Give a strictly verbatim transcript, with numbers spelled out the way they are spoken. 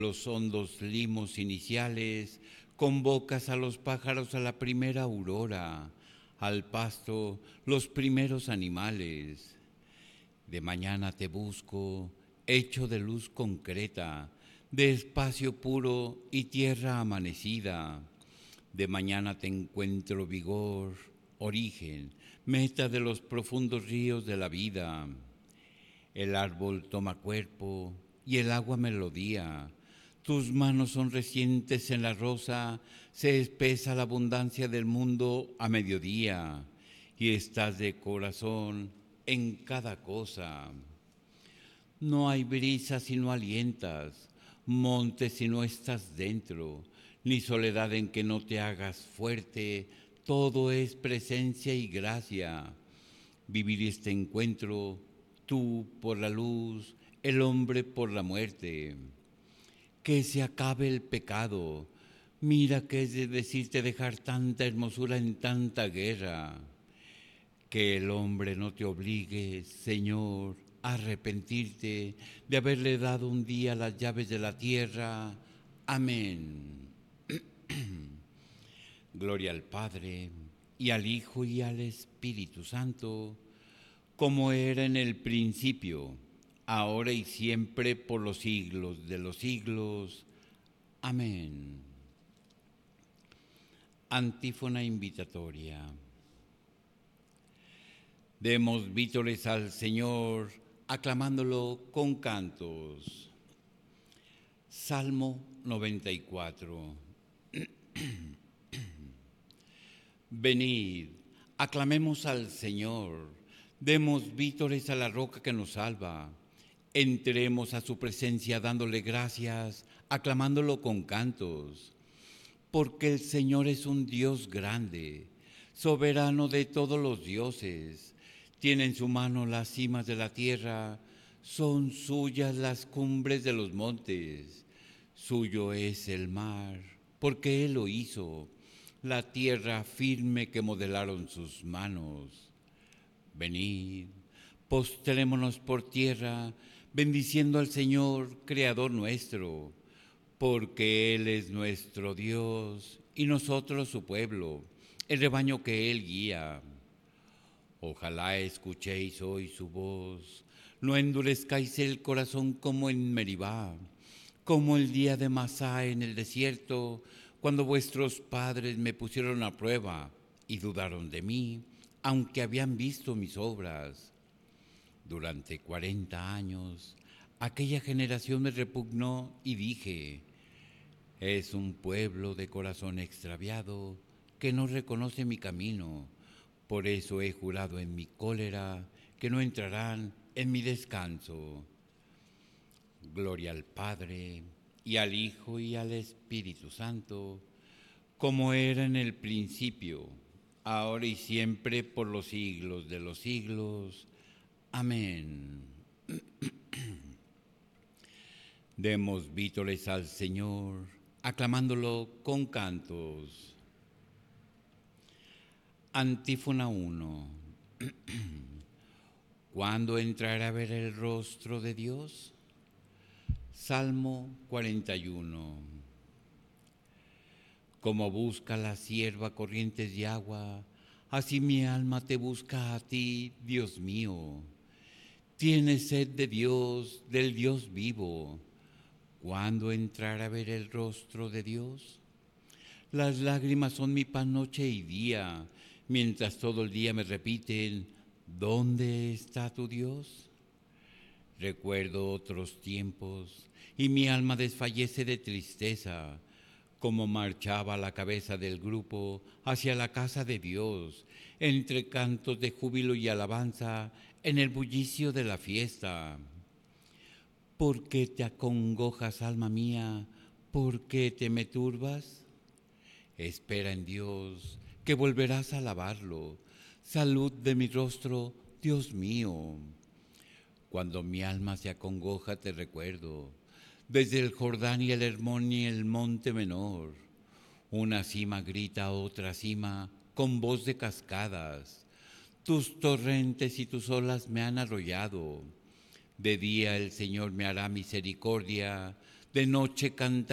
Los hondos limos iniciales, convocas a los pájaros a la primera aurora, al pasto los primeros animales. De mañana te busco, hecho de luz concreta, de espacio puro y tierra amanecida. De mañana te encuentro vigor, origen, meta de los profundos ríos de la vida. El árbol toma cuerpo y el agua melodía. Tus manos son recientes en la rosa, se espesa la abundancia del mundo a mediodía, y estás de corazón en cada cosa. No hay brisa si no alientas, monte si no estás dentro, ni soledad en que no te hagas fuerte, todo es presencia y gracia. Vivir este encuentro, tú por la luz, el hombre por la muerte. Que se acabe el pecado. Mira qué es de decirte dejar tanta hermosura en tanta guerra. Que el hombre no te obligue, Señor, a arrepentirte de haberle dado un día las llaves de la tierra. Amén. Gloria al Padre, y al Hijo, y al Espíritu Santo, como era en el principio, ahora y siempre, por los siglos de los siglos. Amén. Antífona invitatoria. Demos vítores al Señor, aclamándolo con cantos. Salmo noventa y cuatro. Venid, aclamemos al Señor, demos vítores a la roca que nos salva. Entremos a su presencia dándole gracias, aclamándolo con cantos. Porque el Señor es un Dios grande, soberano de todos los dioses. Tiene en su mano las cimas de la tierra, son suyas las cumbres de los montes. Suyo es el mar, porque Él lo hizo, la tierra firme que modelaron sus manos. Venid, postrémonos por tierra, bendiciendo al Señor, Creador nuestro, porque Él es nuestro Dios y nosotros su pueblo, el rebaño que Él guía. Ojalá escuchéis hoy su voz, no endurezcáis el corazón como en Meribá, como el día de Masá en el desierto, cuando vuestros padres me pusieron a prueba y dudaron de mí, aunque habían visto mis obras. Durante cuarenta años, aquella generación me repugnó y dije: es un pueblo de corazón extraviado que no reconoce mi camino. Por eso he jurado en mi cólera que no entrarán en mi descanso. Gloria al Padre, y al Hijo, y al Espíritu Santo, como era en el principio, ahora y siempre, por los siglos de los siglos. Amén. Demos vítores al Señor, aclamándolo con cantos. Antífona uno. ¿Cuándo entrará a ver el rostro de Dios? Salmo cuarenta y uno. Como busca la sierva corrientes de agua, así mi alma te busca a ti, Dios mío. Tiene sed de Dios, del Dios vivo. ¿Cuándo entrar a ver el rostro de Dios? Las lágrimas son mi pan noche y día, mientras todo el día me repiten: ¿dónde está tu Dios? Recuerdo otros tiempos y mi alma desfallece de tristeza, como marchaba la cabeza del grupo hacia la casa de Dios, entre cantos de júbilo y alabanza, en el bullicio de la fiesta. ¿Por qué te acongojas, alma mía? ¿Por qué te me turbas? Espera en Dios, que volverás a alabarlo. Salud de mi rostro, Dios mío. Cuando mi alma se acongoja te recuerdo, desde el Jordán y el Hermón y el monte menor. Una cima grita a otra cima con voz de cascadas. Tus torrentes y tus olas me han arrollado. De día el Señor me hará misericordia, De noche canta